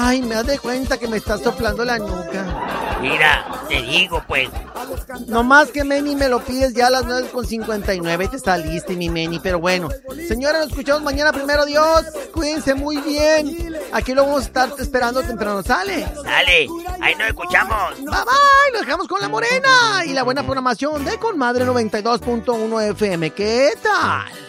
Ay, me das de cuenta que me estás soplando la nuca. Mira, te digo pues. No más que, Meni, me lo pides ya a las 9:59 te saliste, mi Meni. Pero bueno, señora, nos escuchamos mañana, primero Dios. Cuídense muy bien. Aquí lo vamos a estar esperando temprano. ¿Sale? Sale, ahí nos escuchamos. Bye, bye, lo dejamos con la morena y la buena programación de Con Madre 92.1 FM. ¿Qué tal?